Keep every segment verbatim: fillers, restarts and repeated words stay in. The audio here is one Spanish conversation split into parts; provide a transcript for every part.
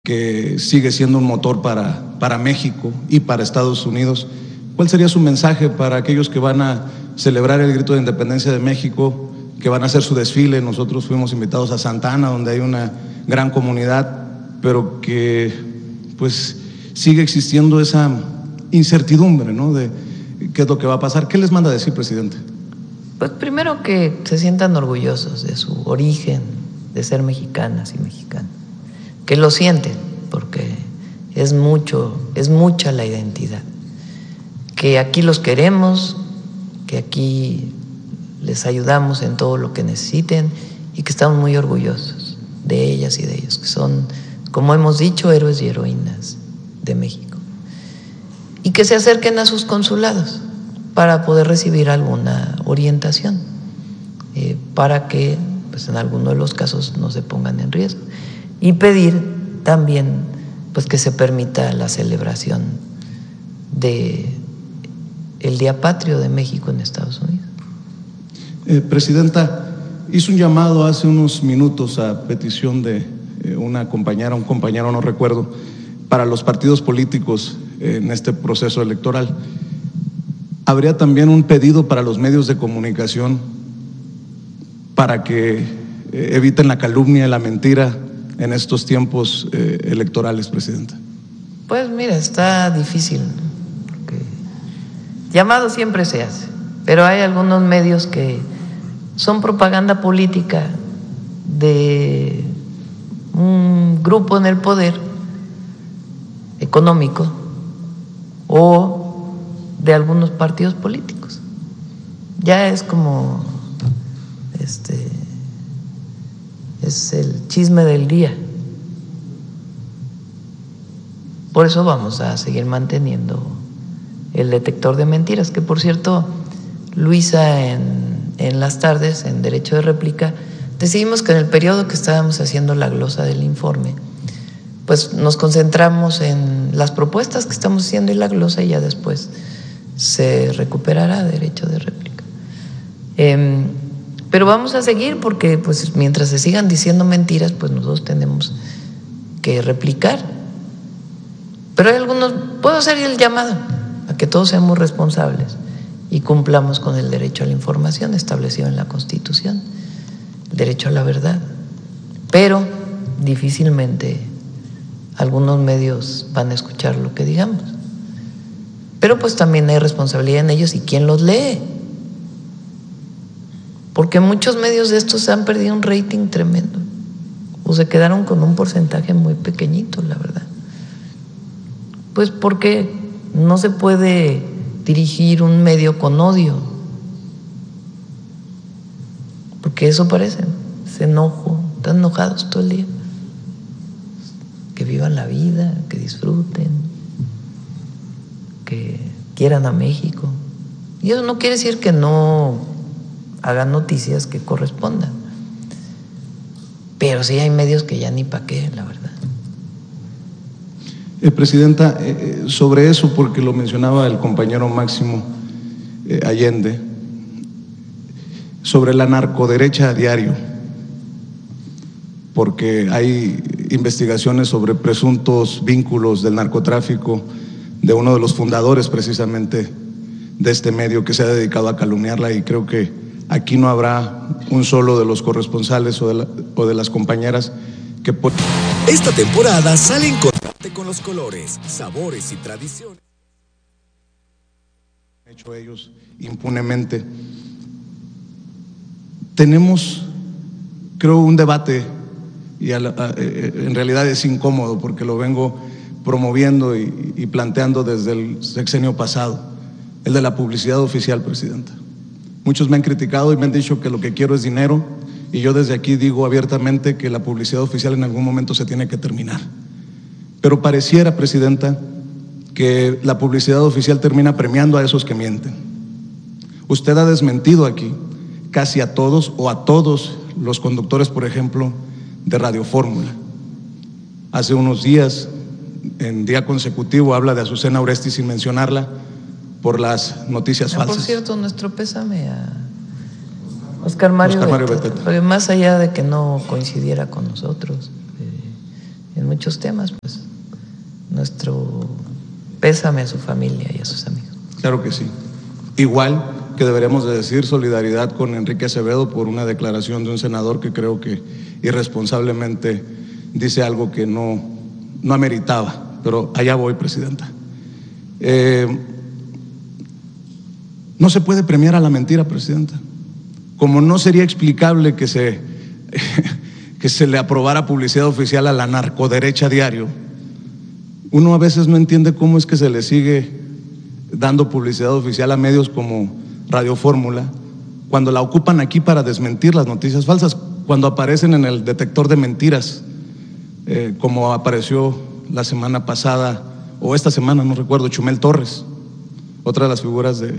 que sigue siendo un motor para, para México y para Estados Unidos. ¿Cuál sería su mensaje para aquellos que van a celebrar el grito de independencia de México, que van a hacer su desfile? Nosotros fuimos invitados a Santa Ana, donde hay una gran comunidad, pero que pues sigue existiendo esa incertidumbre, ¿no?, de qué es lo que va a pasar. ¿Qué les manda a decir, presidente? Pues primero que se sientan orgullosos de su origen, de ser mexicanas y mexicanos, que lo sienten, porque es mucho, es mucha la identidad, que aquí los queremos, que aquí les ayudamos en todo lo que necesiten y que estamos muy orgullosos de ellas y de ellos, que son, como hemos dicho, héroes y heroínas de México, y que se acerquen a sus consulados para poder recibir alguna orientación, eh, para que pues en alguno de los casos no se pongan en riesgo, y pedir también pues que se permita la celebración de el Día Patrio de México en Estados Unidos. Eh, Presidenta, hizo un llamado hace unos minutos a petición de eh, una compañera, un compañero, no recuerdo, para los partidos políticos eh, en este proceso electoral. ¿Habría también un pedido para los medios de comunicación para que eh, eviten la calumnia y la mentira en estos tiempos eh, electorales, presidenta? Pues mira, está difícil, porque llamado siempre se hace, pero hay algunos medios que son propaganda política de un grupo en el poder económico o de algunos partidos políticos. Ya es como este es el chisme del día. Por eso vamos a seguir manteniendo el detector de mentiras, que por cierto, Luisa en, en las tardes, en Derecho de Réplica, decidimos que en el periodo que estábamos haciendo la glosa del informe, pues nos concentramos en las propuestas que estamos haciendo y la glosa, y ya después se recuperará Derecho de Réplica. Eh, pero vamos a seguir, porque pues mientras se sigan diciendo mentiras, pues nosotros tenemos que replicar. Pero hay algunos, puedo hacer el llamado a que todos seamos responsables y cumplamos con el derecho a la información establecido en la Constitución, el derecho a la verdad. Pero difícilmente algunos medios van a escuchar lo que digamos. Pero pues también hay responsabilidad en ellos y quién los lee. Porque muchos medios de estos han perdido un rating tremendo, o se quedaron con un porcentaje muy pequeñito, la verdad. Pues porque no se puede dirigir un medio con odio, porque eso parece, ese enojo, están enojados todo el día. Que vivan la vida, que disfruten, que quieran a México. Y eso no quiere decir que no hagan noticias que correspondan, pero sí hay medios que ya ni pa' qué, la verdad. Eh, Presidenta, eh, sobre eso, porque lo mencionaba el compañero Máximo eh, Allende, sobre la narcoderecha a diario, porque hay investigaciones sobre presuntos vínculos del narcotráfico de uno de los fundadores precisamente de este medio, que se ha dedicado a calumniarla, y creo que aquí no habrá un solo de los corresponsales o de, la, o de las compañeras que... Por... Esta temporada sale en contacto con los colores, sabores y tradiciones hecho ellos impunemente. Tenemos, creo, un debate, y a la, a, en realidad es incómodo porque lo vengo promoviendo y, y planteando desde el sexenio pasado, el de la publicidad oficial, presidenta. Muchos me han criticado y me han dicho que lo que quiero es dinero, y yo desde aquí digo abiertamente que la publicidad oficial en algún momento se tiene que terminar. Pero pareciera, presidenta, que la publicidad oficial termina premiando a esos que mienten. Usted ha desmentido aquí casi a todos o a todos los conductores, por ejemplo, de Radio Fórmula. Hace unos días, en día consecutivo, habla de Azucena Oresti sin mencionarla por las noticias ah, falsas. Por cierto, nuestro pésame a Oscar Mario, Oscar Mario Beteta, Beteta. porque más allá de que no coincidiera con nosotros, eh, en muchos temas, pues nuestro pésame a su familia y a sus amigos. Claro que sí. Igual que deberíamos de decir solidaridad con Enrique Acevedo por una declaración de un senador que creo que irresponsablemente dice algo que no, no ameritaba, pero allá voy, Presidenta. Eh, no se puede premiar a la mentira, Presidenta. Como no sería explicable que se, que se le aprobara publicidad oficial a la narcoderecha diario, uno a veces no entiende cómo es que se le sigue dando publicidad oficial a medios como Radio Fórmula, cuando la ocupan aquí para desmentir las noticias falsas, cuando aparecen en el detector de mentiras, eh, como apareció la semana pasada, o esta semana, no recuerdo, Chumel Torres, otra de las figuras de,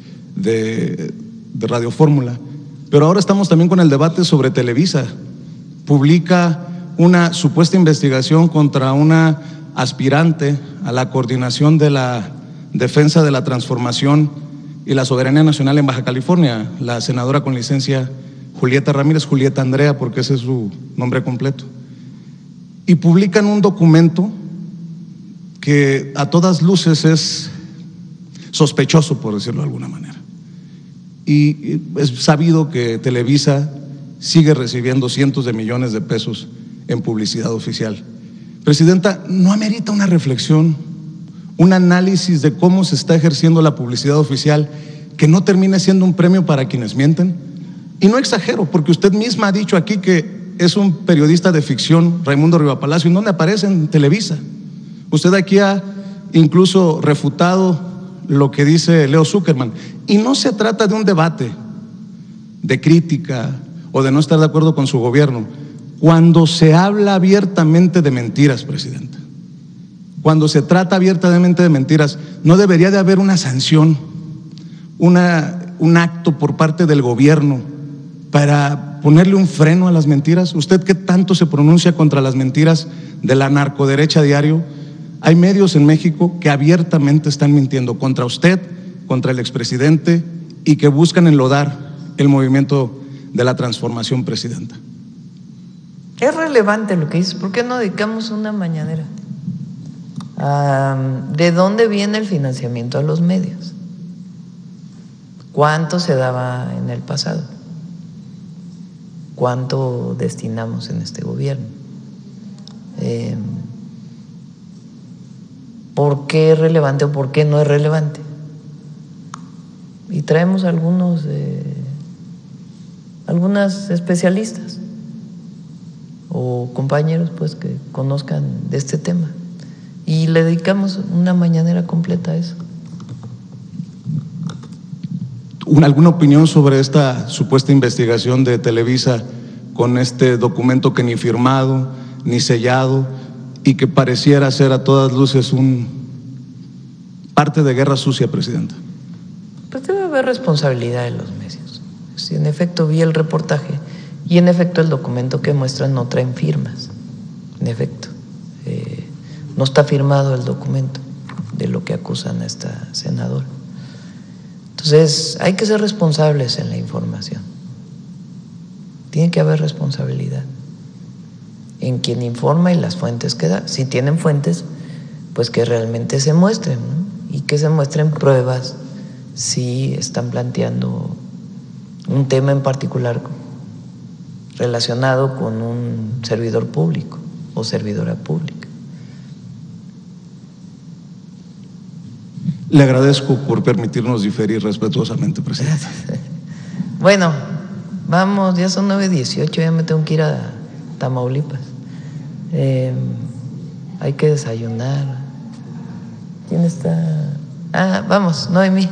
de, de Radio Fórmula. Pero ahora estamos también con el debate sobre Televisa. Publica una supuesta investigación contra una aspirante a la coordinación de la defensa de la transformación y la soberanía nacional en Baja California, la senadora con licencia Julieta Ramírez, Julieta Andrea, porque ese es su nombre completo. Y publican un documento que a todas luces es sospechoso, por decirlo de alguna manera. Y es sabido que Televisa sigue recibiendo cientos de millones de pesos en publicidad oficial. Presidenta, ¿no amerita una reflexión, un análisis de cómo se está ejerciendo la publicidad oficial que no termine siendo un premio para quienes mienten? Y no exagero, porque usted misma ha dicho aquí que es un periodista de ficción, Raimundo Rivapalacio, ¿en dónde aparece? En Televisa. Usted aquí ha incluso refutado lo que dice Leo Zuckerman. Y no se trata de un debate de crítica o de no estar de acuerdo con su gobierno. Cuando se habla abiertamente de mentiras, Presidenta, cuando se trata abiertamente de mentiras, ¿no debería de haber una sanción, una, un acto por parte del gobierno para ponerle un freno a las mentiras? ¿Usted qué tanto se pronuncia contra las mentiras de la narcoderecha diario? Hay medios en México que abiertamente están mintiendo contra usted, contra el expresidente, y que buscan enlodar el movimiento de la transformación, Presidenta. Es relevante lo que dices. ¿Por qué no dedicamos una mañanera? Um, ¿De dónde viene el financiamiento a los medios? ¿Cuánto se daba en el pasado? ¿Cuánto destinamos en este gobierno? Eh, ¿Por qué es relevante o por qué no es relevante? Y traemos algunos, eh, algunas especialistas o compañeros pues que conozcan de este tema y le dedicamos una mañanera completa a eso. ¿Alguna opinión sobre esta supuesta investigación de Televisa con este documento que ni firmado ni sellado y que pareciera ser a todas luces un parte de guerra sucia, Presidenta? Pues debe haber responsabilidad de los medios. Si en efecto vi el reportaje y en efecto el documento que muestran no traen firmas, en efecto, eh, no está firmado el documento de lo que acusan a esta senadora. Entonces hay que ser responsables en la información. Tiene que haber responsabilidad en quien informa y las fuentes que da. Si tienen fuentes, pues que realmente se muestren, ¿no? Y que se muestren pruebas si están planteando un tema en particular relacionado con un servidor público o servidora pública. Le agradezco por permitirnos diferir respetuosamente, Presidenta. Bueno, vamos, ya son nueve dieciocho, ya me tengo que ir a Tamaulipas. Eh, hay que desayunar. ¿Quién está? Ah, vamos, Noemí.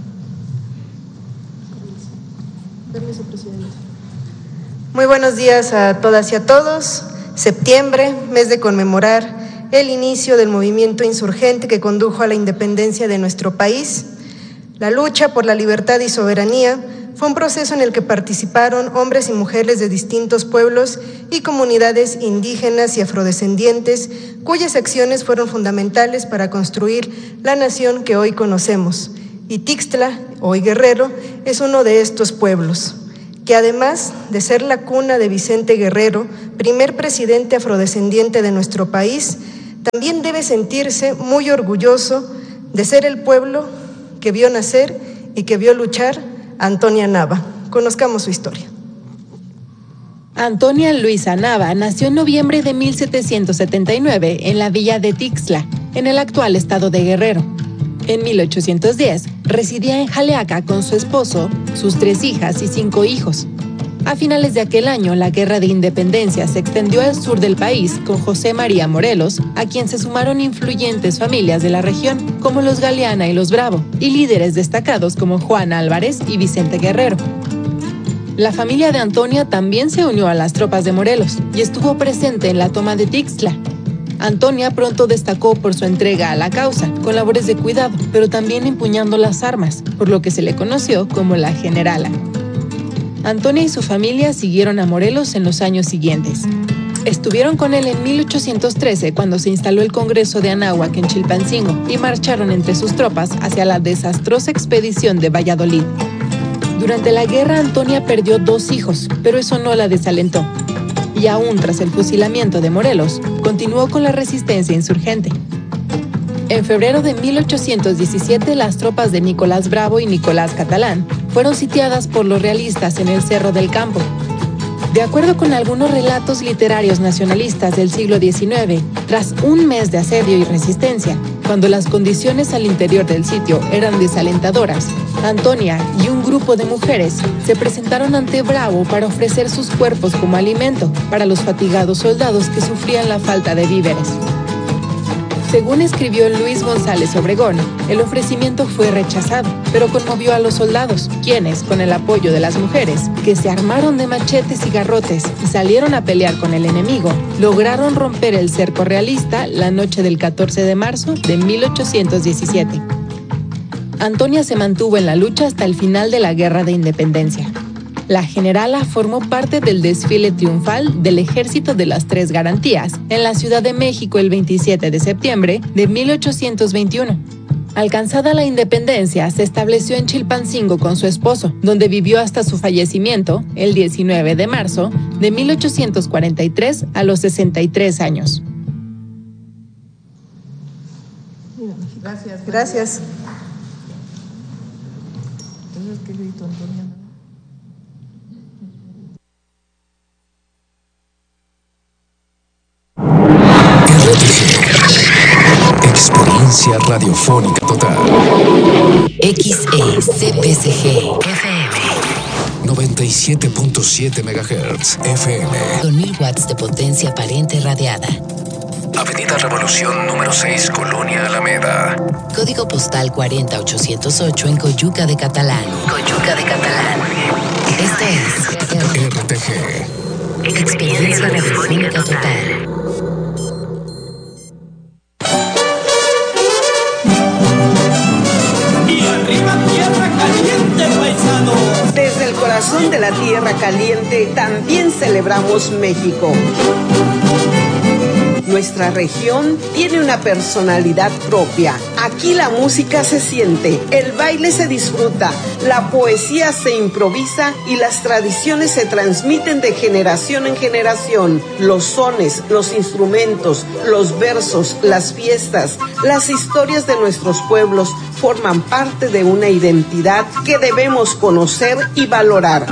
Permiso, presidente. Muy buenos días a todas y a todos. Septiembre, mes de conmemorar el inicio del movimiento insurgente que condujo a la independencia de nuestro país. La lucha por la libertad y soberanía fue un proceso en el que participaron hombres y mujeres de distintos pueblos y comunidades indígenas y afrodescendientes, cuyas acciones fueron fundamentales para construir la nación que hoy conocemos. Y Tixtla, hoy Guerrero, es uno de estos pueblos, que además de ser la cuna de Vicente Guerrero, primer presidente afrodescendiente de nuestro país, también debe sentirse muy orgulloso de ser el pueblo que vio nacer y que vio luchar a Antonia Nava. Conozcamos su historia. Antonia Luisa Nava nació en noviembre de mil setecientos setenta y nueve en la villa de Tixla, en el actual estado de Guerrero. En mil ochocientos diez residía en Jaleaca con su esposo, sus tres hijas y cinco hijos. A finales de aquel año, la Guerra de Independencia se extendió al sur del país con José María Morelos, a quien se sumaron influyentes familias de la región, como los Galeana y los Bravo, y líderes destacados como Juan Álvarez y Vicente Guerrero. La familia de Antonia también se unió a las tropas de Morelos y estuvo presente en la toma de Tixla. Antonia pronto destacó por su entrega a la causa, con labores de cuidado, pero también empuñando las armas, por lo que se le conoció como la Generala. Antonia y su familia siguieron a Morelos en los años siguientes. Estuvieron con él en mil ochocientos trece cuando se instaló el Congreso de Anáhuac en Chilpancingo y marcharon entre sus tropas hacia la desastrosa expedición de Valladolid. Durante la guerra, Antonia perdió dos hijos, pero eso no la desalentó. Y aún tras el fusilamiento de Morelos, continuó con la resistencia insurgente. En febrero de mil ochocientos diecisiete, las tropas de Nicolás Bravo y Nicolás Catalán fueron sitiadas por los realistas en el Cerro del Campo. De acuerdo con algunos relatos literarios nacionalistas del siglo diecinueve, tras un mes de asedio y resistencia, cuando las condiciones al interior del sitio eran desalentadoras, Antonia y un grupo de mujeres se presentaron ante Bravo para ofrecer sus cuerpos como alimento para los fatigados soldados que sufrían la falta de víveres. Según escribió Luis González Obregón, el ofrecimiento fue rechazado, pero conmovió a los soldados, quienes, con el apoyo de las mujeres, que se armaron de machetes y garrotes y salieron a pelear con el enemigo, lograron romper el cerco realista la noche del catorce de marzo de mil ochocientos diecisiete. Antonia se mantuvo en la lucha hasta el final de la Guerra de Independencia. La Generala formó parte del desfile triunfal del Ejército de las Tres Garantías en la Ciudad de México el veintisiete de septiembre de mil ochocientos veintiuno. Alcanzada la independencia, se estableció en Chilpancingo con su esposo, donde vivió hasta su fallecimiento el diecinueve de marzo de mil ochocientos cuarenta y tres a los sesenta y tres años. Gracias. Gracias. Experiencia radiofónica total. X E C P C G F M noventa y siete punto siete megahertz F M. Con mil watts de potencia aparente radiada. Avenida Revolución número seis, Colonia Alameda. Código postal cuarenta mil ochocientos ocho en Coyuca de Catalán. Coyuca de Catalán. Esto es R T G. Experiencia radiofónica total. Desde el corazón de la tierra caliente también celebramos México. Nuestra región tiene una personalidad propia. Aquí la música se siente, el baile se disfruta, la poesía se improvisa y las tradiciones se transmiten de generación en generación. Los sones, los instrumentos, los versos, las fiestas, las historias de nuestros pueblos forman parte de una identidad que debemos conocer y valorar.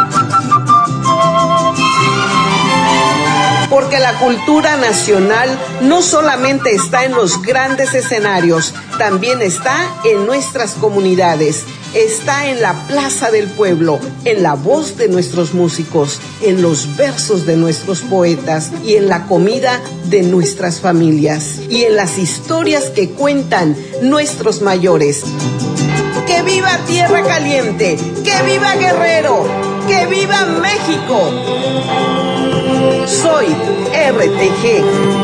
Porque la cultura nacional no solamente está en los grandes escenarios, también está en nuestras comunidades, está en la plaza del pueblo, en la voz de nuestros músicos, en los versos de nuestros poetas y en la comida de nuestras familias y en las historias que cuentan nuestros mayores. ¡Que viva Tierra Caliente! ¡Que viva Guerrero! ¡Que viva México! Soy R T G.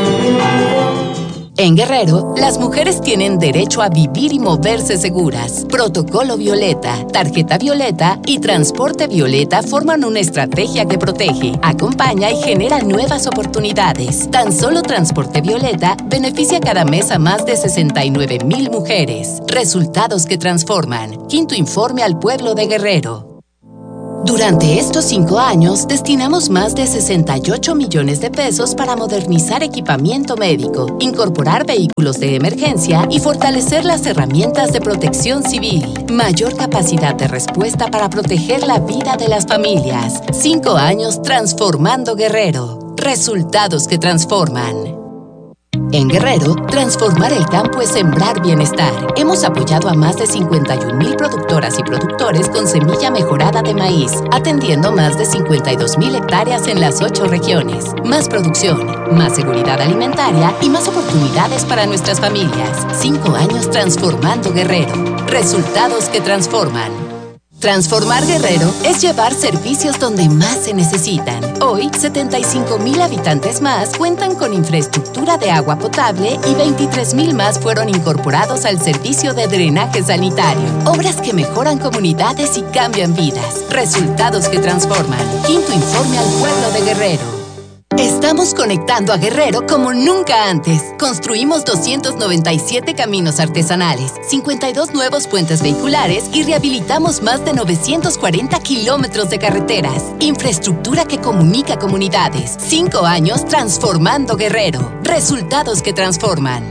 En Guerrero, las mujeres tienen derecho a vivir y moverse seguras. Protocolo Violeta, Tarjeta Violeta y Transporte Violeta forman una estrategia que protege, acompaña y genera nuevas oportunidades. Tan solo Transporte Violeta beneficia cada mes a más de sesenta y nueve mil mujeres. Resultados que transforman. Quinto informe al pueblo de Guerrero. Durante estos cinco años, destinamos más de sesenta y ocho millones de pesos para modernizar equipamiento médico, incorporar vehículos de emergencia y fortalecer las herramientas de protección civil. Mayor capacidad de respuesta para proteger la vida de las familias. Cinco años transformando Guerrero. Resultados que transforman. En Guerrero, transformar el campo es sembrar bienestar. Hemos apoyado a más de cincuenta y un mil productoras y productores con semilla mejorada de maíz, atendiendo más de cincuenta y dos mil hectáreas en las ocho regiones. Más producción, más seguridad alimentaria y más oportunidades para nuestras familias. Cinco años transformando Guerrero. Resultados que transforman. Transformar Guerrero es llevar servicios donde más se necesitan. Hoy, setenta y cinco mil habitantes más cuentan con infraestructura de agua potable y veintitrés mil más fueron incorporados al servicio de drenaje sanitario. Obras que mejoran comunidades y cambian vidas. Resultados que transforman. Quinto informe al pueblo de Guerrero. Estamos conectando a Guerrero como nunca antes. Construimos doscientos noventa y siete caminos artesanales, cincuenta y dos nuevos puentes vehiculares y rehabilitamos más de novecientos cuarenta kilómetros de carreteras. Infraestructura que comunica comunidades. Cinco años transformando Guerrero. Resultados que transforman.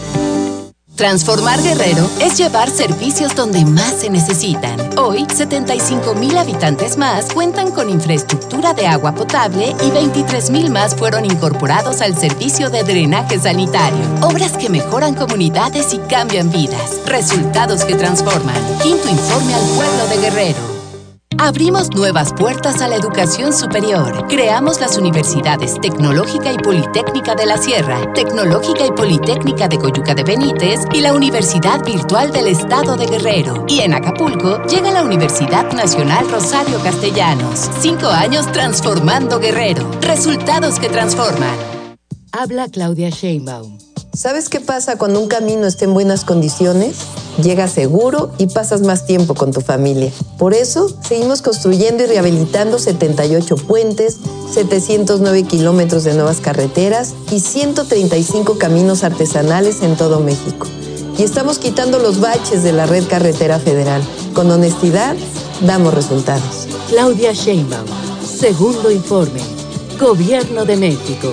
Transformar Guerrero es llevar servicios donde más se necesitan. Hoy, setenta y cinco mil habitantes más cuentan con infraestructura de agua potable y veintitrés mil más fueron incorporados al servicio de drenaje sanitario. Obras que mejoran comunidades y cambian vidas. Resultados que transforman. Quinto informe al pueblo de Guerrero. Abrimos nuevas puertas a la educación superior. Creamos las universidades Tecnológica y Politécnica de la Sierra, Tecnológica y Politécnica de Coyuca de Benítez y la Universidad Virtual del Estado de Guerrero. Y en Acapulco llega la Universidad Nacional Rosario Castellanos. Cinco años transformando Guerrero. Resultados que transforman. Habla Claudia Sheinbaum. ¿Sabes qué pasa cuando un camino está en buenas condiciones? Llegas seguro y pasas más tiempo con tu familia. Por eso, seguimos construyendo y rehabilitando setenta y ocho puentes, setecientos nueve kilómetros de nuevas carreteras y ciento treinta y cinco caminos artesanales en todo México. Y estamos quitando los baches de la red carretera federal. Con honestidad, damos resultados. Claudia Sheinbaum, segundo informe. Gobierno de México.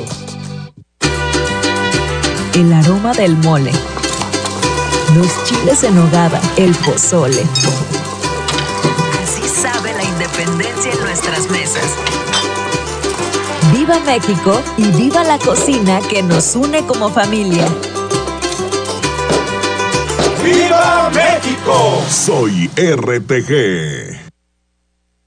El aroma del mole, los chiles en nogada, el pozole. Así sabe la independencia en nuestras mesas. ¡Viva México y viva la cocina que nos une como familia! ¡Viva México! Soy R T G.